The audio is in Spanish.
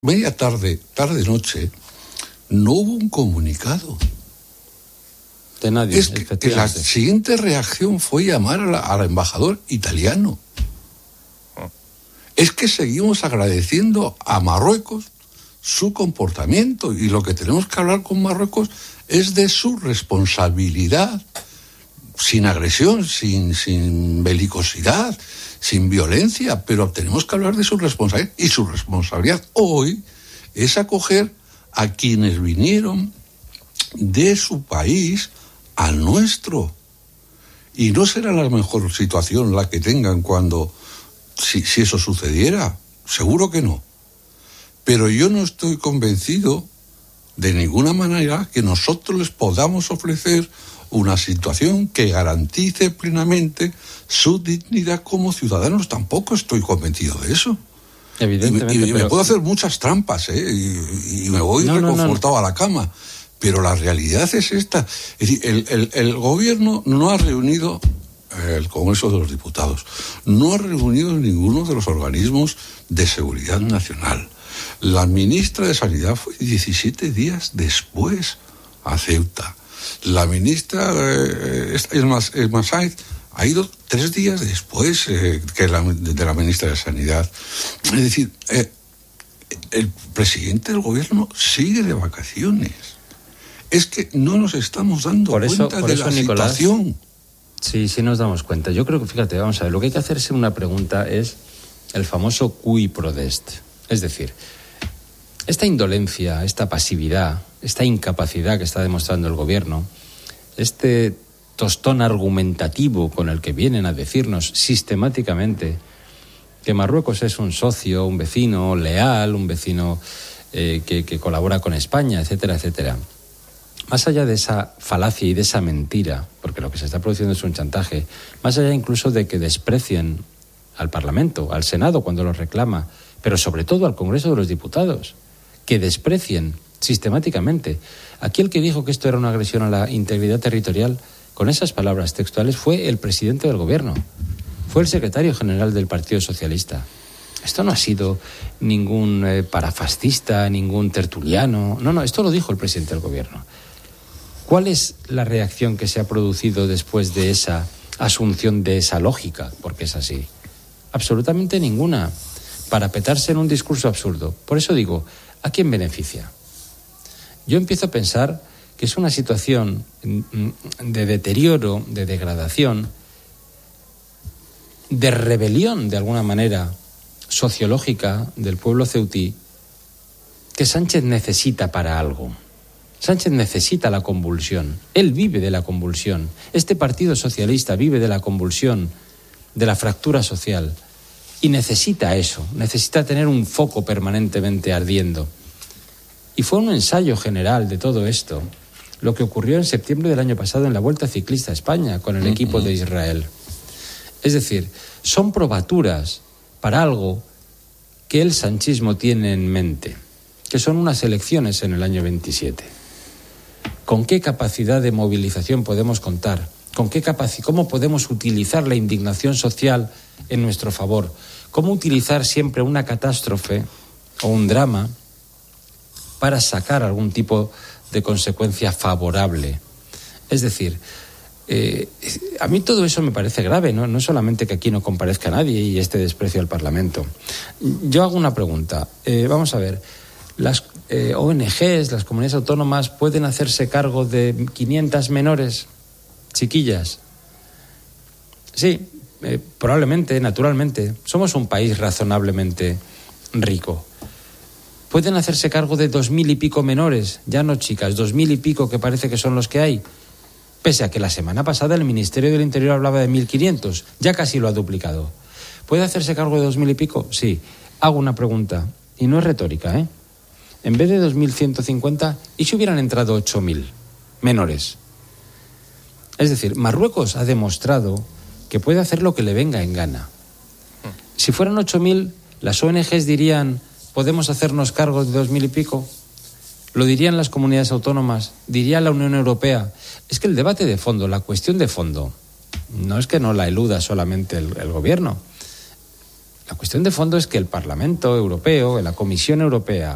media tarde-noche, no hubo un comunicado. De nadie. Es que la siguiente reacción fue llamar al embajador italiano. Es que seguimos agradeciendo a Marruecos su comportamiento, y lo que tenemos que hablar con Marruecos es de su responsabilidad, sin agresión, sin belicosidad, sin violencia, pero tenemos que hablar de su responsabilidad, y su responsabilidad hoy es acoger a quienes vinieron de su país al nuestro. Y no será la mejor situación la que tengan si eso sucediera, seguro que no. Pero yo no estoy convencido de ninguna manera que nosotros les podamos ofrecer una situación que garantice plenamente su dignidad como ciudadanos. Tampoco estoy convencido de eso. Evidentemente. Y me puedo hacer muchas trampas, y me voy reconfortado a la cama. Pero la realidad es esta. Es decir, el gobierno no ha reunido, el Congreso de los Diputados, no ha reunido ninguno de los organismos de seguridad nacional. La ministra de Sanidad fue 17 días después a Ceuta. La ministra Esma Said ha ido 3 días después de la ministra de Sanidad. Es decir, el presidente del gobierno sigue de vacaciones. Es que no nos estamos dando cuenta de la situación. Sí nos damos cuenta. Yo creo que, fíjate, vamos a ver, lo que hay que hacerse una pregunta es el famoso cui prodest. Es decir, esta indolencia, esta pasividad, esta incapacidad que está demostrando el gobierno, este tostón argumentativo con el que vienen a decirnos sistemáticamente que Marruecos es un socio, un vecino leal, un vecino que colabora con España, etcétera, etcétera. Más allá de esa falacia y de esa mentira, porque lo que se está produciendo es un chantaje, más allá incluso de que desprecien al Parlamento, al Senado cuando lo reclama, pero sobre todo al Congreso de los Diputados, que desprecien sistemáticamente. Aquí el que dijo que esto era una agresión a la integridad territorial, con esas palabras textuales, fue el presidente del gobierno, fue el secretario general del Partido Socialista. Esto no ha sido ningún parafascista, ningún tertuliano. No, esto lo dijo el presidente del gobierno. ¿Cuál es la reacción que se ha producido después de esa asunción de esa lógica? Porque es así. Absolutamente ninguna. Parapetarse en un discurso absurdo. Por eso digo, ¿a quién beneficia? Yo empiezo a pensar que es una situación de deterioro, de degradación, de rebelión, de alguna manera, sociológica del pueblo ceutí, que Sánchez necesita para algo. Sánchez necesita la convulsión. Él vive de la convulsión. Este Partido Socialista vive de la convulsión, de la fractura social. Y necesita eso, necesita tener un foco permanentemente ardiendo. Y fue un ensayo general de todo esto lo que ocurrió en septiembre del año pasado en la Vuelta Ciclista a España con el equipo de Israel. Es decir, son probaturas para algo que el sanchismo tiene en mente, que son unas elecciones en el año 27. ¿Con qué capacidad de movilización podemos contar? ¿Cómo podemos utilizar la indignación social en nuestro favor? ¿Cómo utilizar siempre una catástrofe o un drama para sacar algún tipo de consecuencia favorable? Es decir, a mí todo eso me parece grave, ¿no? No solamente que aquí no comparezca nadie y este desprecio al Parlamento. Yo hago una pregunta. Vamos a ver, las ONGs, las comunidades autónomas, ¿pueden hacerse cargo de 500 menores, chiquillas? Sí, probablemente, naturalmente. Somos un país razonablemente rico. ¿Pueden hacerse cargo de 2.000 y pico menores? Ya no chicas, 2.000 y pico que parece que son los que hay. Pese a que la semana pasada el Ministerio del Interior hablaba de 1.500, ya casi lo ha duplicado. ¿Puede hacerse cargo de 2.000 y pico? Sí. Hago una pregunta, y no es retórica, ¿eh? En vez de 2.150, ¿y si hubieran entrado 8.000 menores? Es decir, Marruecos ha demostrado que puede hacer lo que le venga en gana. Si fueran 8.000, las ONGs dirían, ¿podemos hacernos cargo de 2.000 y pico? Lo dirían las comunidades autónomas, diría la Unión Europea. Es que el debate de fondo, la cuestión de fondo, no es que no la eluda solamente el gobierno. La cuestión de fondo es que el Parlamento Europeo, la Comisión Europea